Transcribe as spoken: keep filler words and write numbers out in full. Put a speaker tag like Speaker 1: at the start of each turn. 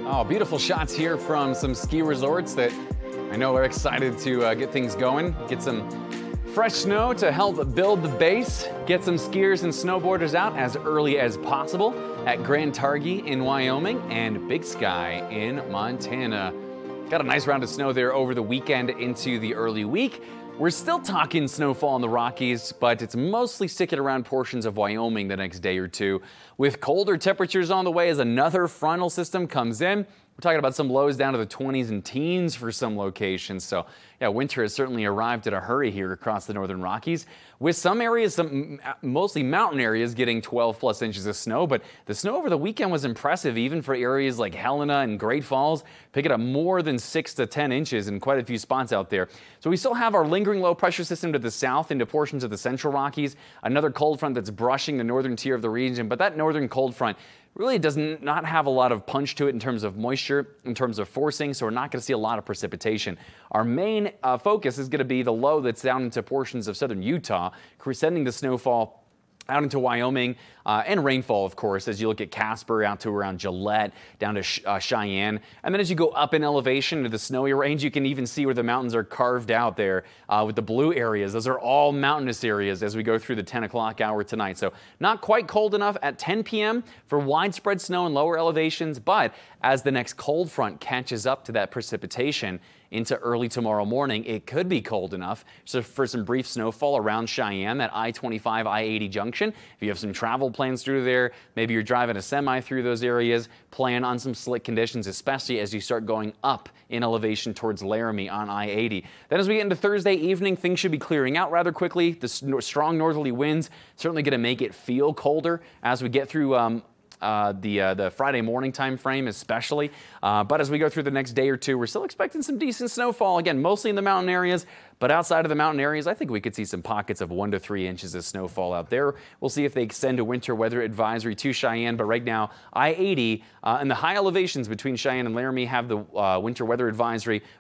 Speaker 1: Oh, beautiful shots here from some ski resorts that I know are excited to uh, get things going, get some fresh snow to help build the base, get some skiers and snowboarders out as early as possible at Grand Targhee in Wyoming and Big Sky in Montana. Got a nice round of snow there over the weekend into the early week. We're still talking snowfall in the Rockies, but it's mostly sticking around portions of Wyoming the next day or two. With colder temperatures on the way as another frontal system comes in, we're talking about some lows down to the twenties and teens for some locations. So yeah, winter has certainly arrived in a hurry here across the northern Rockies, with some areas, some mostly mountain areas, getting twelve plus inches of snow. But the snow over the weekend was impressive, even for areas like Helena and Great Falls, picking up more than six to ten inches in quite a few spots out there. So we still have our lingering low pressure system to the south into portions of the central Rockies, another cold front that's brushing the northern tier of the region. But that northern cold front really does not have a lot of punch to it in terms of moisture, in terms of forcing, so we're not going to see a lot of precipitation. Our main uh, focus is going to be the low that's down into portions of southern Utah, sending the snowfall out into Wyoming, uh, and rainfall, of course, as you look at Casper out to around Gillette, down to Sh uh, Cheyenne. And then as you go up in elevation to the snowy range, you can even see where the mountains are carved out there uh, with the blue areas. Those are all mountainous areas as we go through the ten o'clock hour tonight. So not quite cold enough at ten p m for widespread snow in lower elevations, but as the next cold front catches up to that precipitation into early tomorrow morning, it could be cold enough so for some brief snowfall around Cheyenne, that I twenty-five, I eighty junction. If you have some travel plans through there, maybe you're driving a semi through those areas, plan on some slick conditions, especially as you start going up in elevation towards Laramie on I eighty. Then as we get into Thursday evening, things should be clearing out rather quickly. The strong northerly winds certainly going to make it feel colder as we get through um, Uh, the uh, the Friday morning time frame especially. Uh, but as we go through the next day or two, we're still expecting some decent snowfall. Again, mostly in the mountain areas, but outside of the mountain areas, I think we could see some pockets of one to three inches of snowfall out there. We'll see if they extend a winter weather advisory to Cheyenne, but right now, I eighty uh, and the high elevations between Cheyenne and Laramie have the uh, winter weather advisory